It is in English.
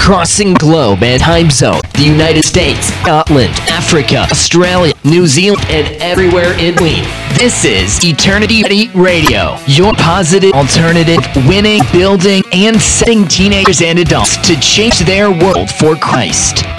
crossing globe and time zone, the United States, Scotland, Africa, Australia, New Zealand, and everywhere in between. This is Eternity Ready Radio, your positive alternative, winning, building, and setting teenagers and adults to change their world for Christ.